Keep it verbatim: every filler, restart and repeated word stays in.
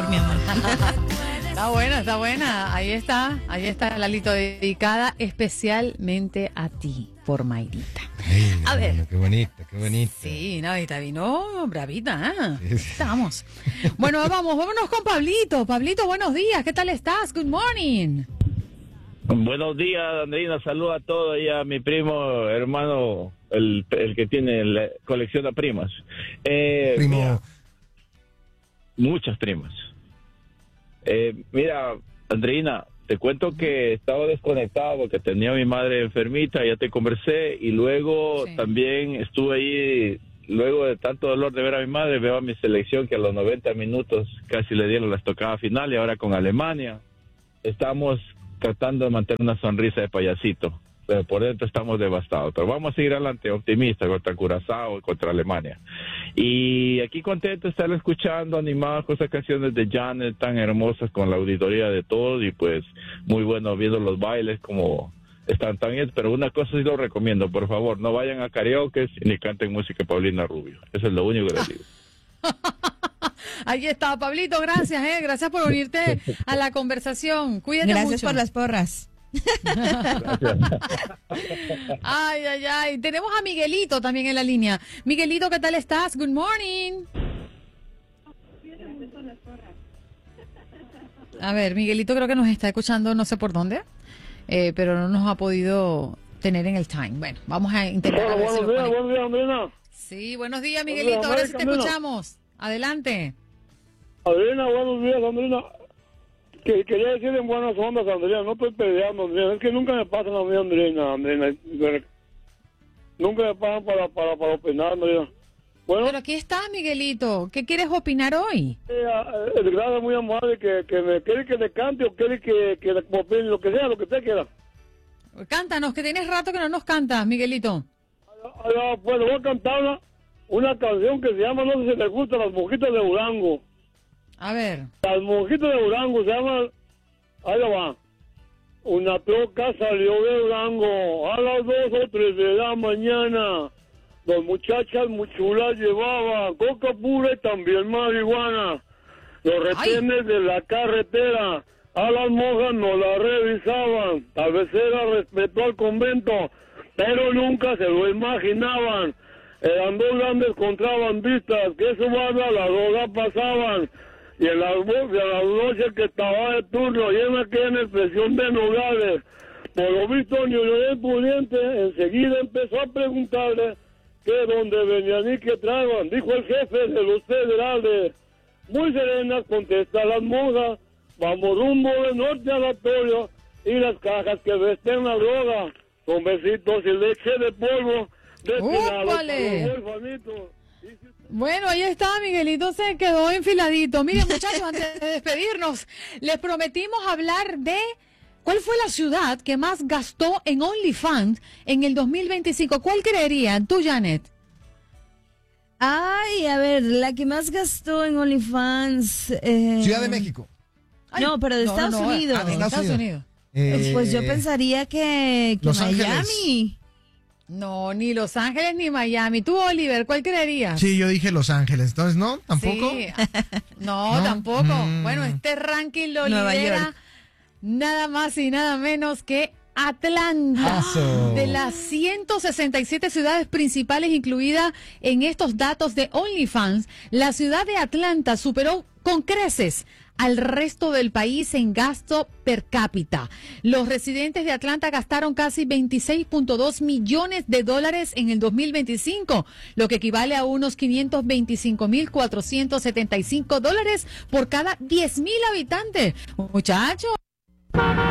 mi amor. Está buena, está buena. Ahí está, ahí está, Lalito, dedicada especialmente a ti, por Mayrita. Ay, A no, ver. no, qué bonita, qué bonita. Sí, Navidad vino bravita, ¿eh? Sí, sí. Estamos. Bueno, vamos, vámonos con Pablito. Pablito, buenos días, ¿qué tal estás? Good morning. Buenos días, Andreina. Saludo a todos y a mi primo, hermano, el, el que tiene la colección de primas. Eh, Primo. mira, muchas primas. Eh, mira, Andreina, te cuento que estaba desconectado porque tenía a mi madre enfermita, ya te conversé, y luego Sí. también estuve ahí, luego de tanto dolor de ver a mi madre, veo a mi selección que a los noventa minutos casi le dieron la estocada final, y ahora con Alemania estamos tratando de mantener una sonrisa de payasito, pero por dentro estamos devastados. Pero vamos a seguir adelante, optimistas, contra Curazao y contra Alemania. Y aquí contento de estar escuchando, animados con esas canciones de Janet tan hermosas, con la auditoría de todos, y pues muy bueno viendo los bailes como están tan bien. Pero una cosa sí lo recomiendo, por favor, no vayan a karaoke ni canten música de Paulina Rubio. Eso es lo único que les digo. Ahí está, Pablito, gracias, eh, gracias por unirte a la conversación. Cuídate Gracias mucho. por las porras. Ay, ay, ay. Tenemos a Miguelito también en la línea. Miguelito, ¿qué tal estás? Good morning. A ver, Miguelito creo que nos está escuchando no sé por dónde, eh, pero no nos ha podido tener en el time. Bueno, vamos a intentar. Hola, a ver si buenos lo días, conecta. buenos días, Andrina. Sí, buenos días, Buenos Miguelito. días, Ahora sí te Camilo. escuchamos. Adelante. Andrina, buenos días, Andrina. Que, quería decir en buenas ondas, Andrina, no estoy peleando, Andrina. Es que nunca me pasan a mí, Andrina, Andrina. Nunca me pasan para, para, para opinar, Andrina. Bueno, Pero aquí estás, Miguelito. ¿Qué quieres opinar hoy? eh, eh, el grado es muy amable, que, que me quiere que le cante o quiere que, que le opine, lo que sea, lo que usted quiera. Cántanos, que tienes rato que no nos cantas, Miguelito. Ah, pues le voy a cantar una, una canción que se llama, no sé si les gusta, Las Monjitas de Durango. A ver. Las Monjitas de Durango se llama, ahí lo va. Una troca salió de Durango a las dos o tres de la mañana. Dos muchachas muy chulas llevaban coca pura y también marihuana. Los retenes de la carretera a las monjas no la revisaban. Tal vez era respeto al convento, pero nunca se lo imaginaban. Eran dos grandes contrabandistas que su banda la droga pasaban. Y en las, en las noches que estaba de turno, y en aquella expresión de Nogales, por lo visto ni el pudiente, enseguida empezó a preguntarle que dónde venían y qué traían. Dijo el jefe de los federales. Muy serenas contesta las monjas, vamos rumbo de norte aleatorio, y las cajas que vesten la droga son besitos y leche de polvo destinados para ¡Úpale! los huerfanitos. Bueno, ahí está, Miguelito se quedó enfiladito. Miren, muchachos, antes de despedirnos, les prometimos hablar de cuál fue la ciudad que más gastó en OnlyFans en el dos mil veinticinco. ¿Cuál creerían tú, Janet? Ay, a ver, la que más gastó en OnlyFans. Eh... Ciudad de México. Ay, No, pero de no, Estados no, no, Unidos. ah, de Estados Estados Unidos. Unidos. Eh, Pues yo pensaría que, que Los Ángeles. Miami. No, ni Los Ángeles ni Miami. Tú, Oliver, ¿cuál creerías? Sí, yo dije Los Ángeles. Entonces, ¿no? ¿Tampoco? Sí. No, ¿No? tampoco. Mm. Bueno, este ranking lo Nueva lidera York. nada más y nada menos que Atlanta. Eso. De las ciento sesenta y siete ciudades principales incluidas en estos datos de OnlyFans, la ciudad de Atlanta superó con creces al resto del país en gasto per cápita. Los residentes de Atlanta gastaron casi veintiséis punto dos millones de dólares en el dos mil veinticinco, lo que equivale a unos quinientos veinticinco mil cuatrocientos setenta y cinco dólares por cada diez mil habitantes. Muchachos.